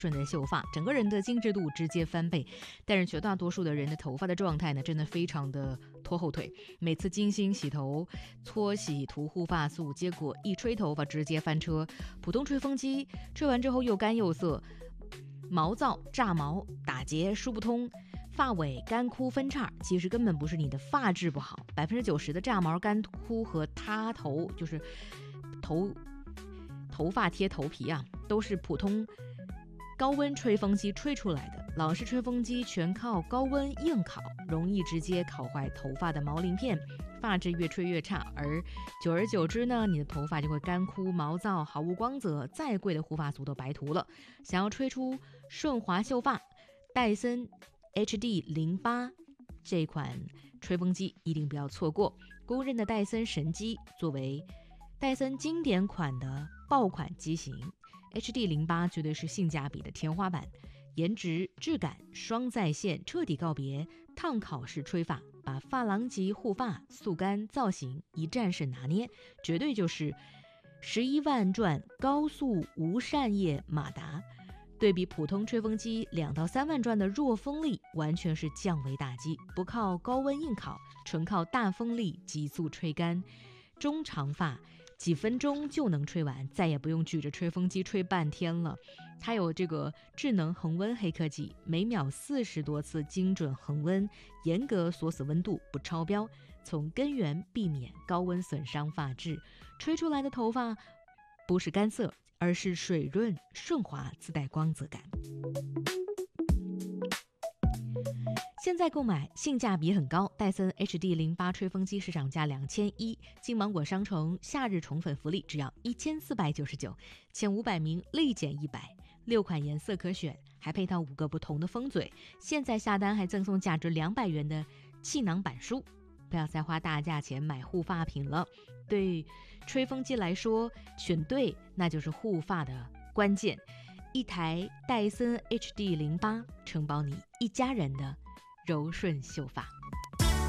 顺的秀发，整个人的精致度直接翻倍。但是绝大多数的人的头发的状态呢，真的非常的拖后腿。每次精心洗头、搓洗、涂护发素，结果一吹头发直接翻车。普通吹风机吹完之后又干又涩，毛躁、炸毛、打结、梳不通，发尾干枯分叉，其实根本不是你的发质不好，90%的炸毛、干枯和塌头，就是头发贴头皮啊，都是普通高温吹风机吹出来的。老式吹风机全靠高温硬烤，容易直接烤坏头发的毛鳞片，发质越吹越差，而久而久之呢，你的头发就会干枯、毛躁、毫无光泽，再贵的护发素都白涂了。想要吹出顺滑秀发，戴森 HD08 这款吹风机一定不要错过。公认的戴森神机，作为戴森经典款的爆款机型， HD08 绝对是性价比的天花板，颜值质感双在线，彻底告别烫烤式吹发，把发廊级护发速干造型一站式拿捏，绝对就是11万转高速无扇叶马达。对比普通吹风机2到3万转的弱风力，完全是降维打击，不靠高温硬烤，纯靠大风力急速吹干。中长发几分钟就能吹完，再也不用举着吹风机吹半天了。它有这个智能恒温黑科技，每秒40多次精准恒温，严格锁死温度不超标，从根源避免高温损伤发质。吹出来的头发不是干涩，而是水润顺滑，自带光泽感。现在购买性价比很高，戴森 HD08 吹风机市场价2100，金芒果商城夏日宠粉福利只要1499，前500名立减100，6款颜色可选，还配套5个不同的风嘴，现在下单还赠送价值200元的气囊板书。不要再花大价钱买护发品了，对吹风机来说，选对那就是护发的关键。一台戴森 HD08 承包你一家人的柔顺秀发。